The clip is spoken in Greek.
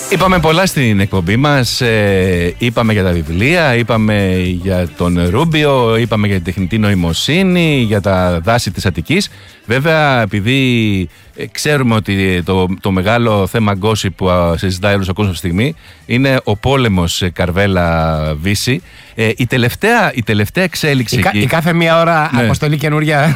Είπαμε πολλά στην εκπομπή μας, είπαμε για τα βιβλία, είπαμε για τον Ρούμπιο, είπαμε για την τεχνητή νοημοσύνη, για τα δάση της Αττικής. Βέβαια, επειδή ξέρουμε ότι το μεγάλο θέμα γκόσιπ που συζητάει όλος ο κόσμος αυτή τη στιγμή είναι ο πόλεμος Καρβέλα-Βύση. Η τελευταία εξέλιξη... Η κάθε μία ώρα, ναι, αποστολή καινούρια.